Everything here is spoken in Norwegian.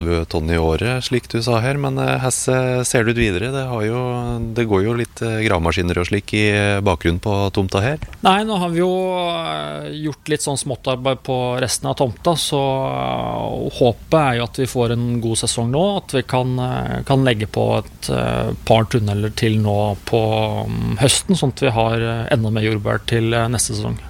tonn i året, slik du sa her, men hvordan ser det ut videre? Det går jo litt gravemaskiner og slik i bakgrunnen på tomta her. Nei, nå har vi jo gjort litt sånn småttarbeid på resten av tomta, så håpet jo at vi får en god sesong nå, at vi kan legge på et par tunneler til nå på høsten, sånn at vi har enda mer jordbær til neste sesong.